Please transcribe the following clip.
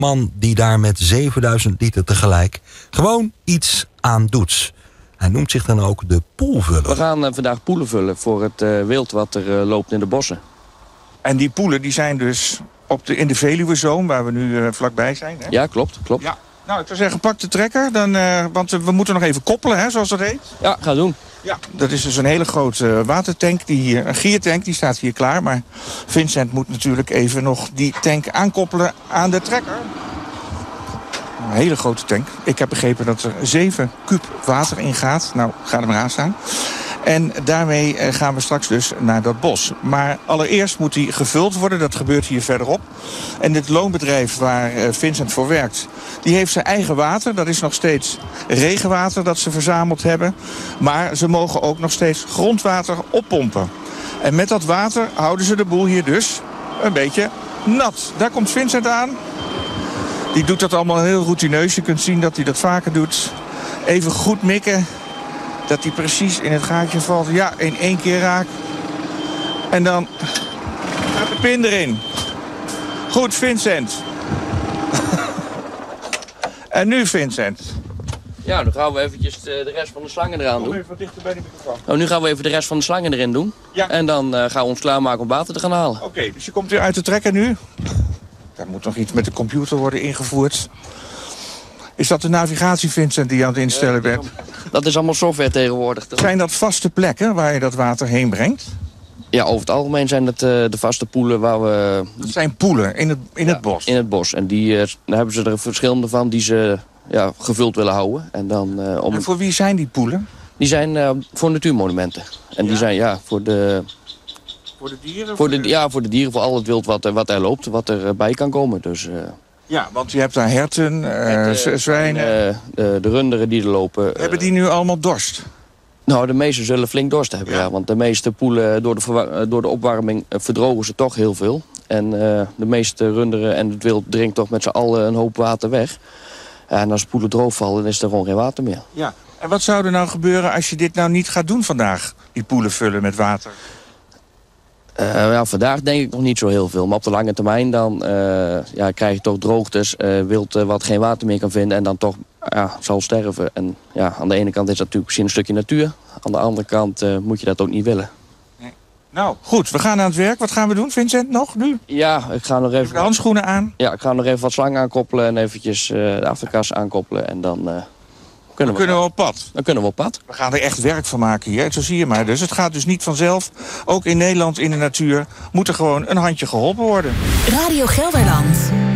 man die daar met 7000 liter tegelijk gewoon iets aan doet. Hij noemt zich dan ook de poelvuller. We gaan vandaag poelen vullen voor het wild wat er loopt in de bossen. En die poelen die zijn dus in de Veluwezoom, waar we nu vlakbij zijn. Hè? Ja, klopt. Ja. Nou, ik zou zeggen, pak de trekker, want we moeten nog even koppelen, hè, zoals dat heet. Ja, ga doen. Ja, dat is dus een hele grote watertank, een giertank, die staat hier klaar. Maar Vincent moet natuurlijk even nog die tank aankoppelen aan de trekker. Een hele grote tank. Ik heb begrepen dat er 7 kuub water in gaat. Nou, ga er maar aan staan. En daarmee gaan we straks dus naar dat bos. Maar allereerst moet die gevuld worden. Dat gebeurt hier verderop. En dit loonbedrijf waar Vincent voor werkt, die heeft zijn eigen water. Dat is nog steeds regenwater dat ze verzameld hebben. Maar ze mogen ook nog steeds grondwater oppompen. En met dat water houden ze de boel hier dus een beetje nat. Daar komt Vincent aan. Die doet dat allemaal heel routineus. Je kunt zien dat hij dat vaker doet. Even goed mikken. Dat hij precies in het gaatje valt. Ja, in 1 keer raak. En dan gaat de pin erin. Goed, Vincent. En nu, Vincent. Ja, dan gaan we eventjes de rest van de slangen eraan doen. Kom even wat dichter bij de microfoon. Oh, nu gaan we even de rest van de slangen erin doen. Ja. En dan gaan we ons klaarmaken om water te gaan halen. Oké, dus je komt weer uit de trekker nu. Daar moet nog iets met de computer worden ingevoerd. Is dat de navigatie, Vincent, die je aan het instellen bent? Dat is allemaal software tegenwoordig. Zijn dat vaste plekken waar je dat water heen brengt? Ja, over het algemeen zijn het de vaste poelen waar we... Dat zijn poelen in het bos? In het bos. En daar hebben ze er verschillende van die ze gevuld willen houden. En dan, En voor wie zijn die poelen? Die zijn voor natuurmonumenten. En die zijn voor de... Voor de dieren? Voor de dieren, voor al het wild wat er loopt, wat erbij kan komen. Dus, ja, want je hebt daar herten, zwijnen. De runderen die er lopen. Hebben die nu allemaal dorst? Nou, de meeste zullen flink dorst hebben, ja. Want de meeste poelen, door de opwarming, verdrogen ze toch heel veel. En de meeste runderen en het wild drinkt toch met z'n allen een hoop water weg. En als poelen droog vallen, dan is er gewoon geen water meer. Ja. En wat zou er nou gebeuren als je dit nou niet gaat doen vandaag? Die poelen vullen met water? Vandaag denk ik nog niet zo heel veel. Maar op de lange termijn dan krijg je toch droogtes, wild wat geen water meer kan vinden en dan toch zal sterven. En ja, aan de ene kant is dat natuurlijk misschien een stukje natuur. Aan de andere kant moet je dat ook niet willen. Nee. Nou, goed, we gaan aan het werk. Wat gaan we doen, Vincent, nog nu? Ja, ik ga nog even... de handschoenen aan? Ja, ik ga nog even wat slang aankoppelen en eventjes de afterkas aankoppelen en dan... Dan kunnen we op pad. We gaan er echt werk van maken hier, zo zie je maar. Dus het gaat dus niet vanzelf. Ook in Nederland, in de natuur, moet er gewoon een handje geholpen worden. Radio Gelderland.